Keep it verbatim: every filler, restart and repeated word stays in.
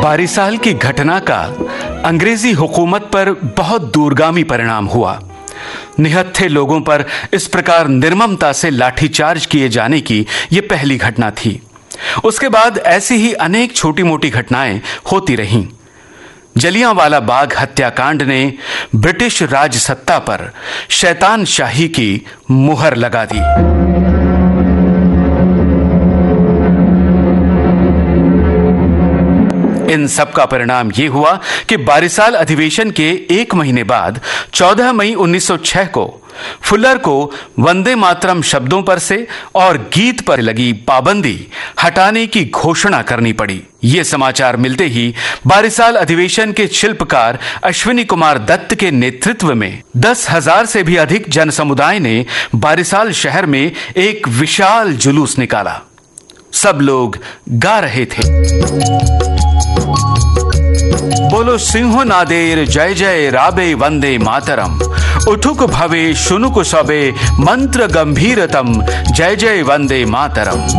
बारिसाल की घटना का अंग्रेजी हुकूमत पर बहुत दूरगामी परिणाम हुआ। निहत्थे लोगों पर इस प्रकार निर्ममता से लाठीचार्ज किए जाने की यह पहली घटना थी। उसके बाद ऐसी ही अनेक छोटी मोटी घटनाएं होती रहीं। जलियांवाला बाग हत्याकांड ने ब्रिटिश राज सत्ता पर शैतान शाही की मुहर लगा दी। इन सब का परिणाम यह हुआ कि बारिसाल अधिवेशन के एक महीने बाद चौदह मई उन्नीस सौ छह को फुलर को वंदे मातरम शब्दों पर से और गीत पर लगी पाबंदी हटाने की घोषणा करनी पड़ी। ये समाचार मिलते ही बारिसाल अधिवेशन के शिल्पकार अश्विनी कुमार दत्त के नेतृत्व में दस हजार से भी अधिक जन समुदाय ने बारिसाल शहर में एक विशाल जुलूस निकाला। सब लोग गा रहे थे, बोलो सिंह नादेर जय जय राबे वंदे मातरम, उठुक भवे शुनुक सबे मंत्र गंभीरतम जय जय वंदे मातरम।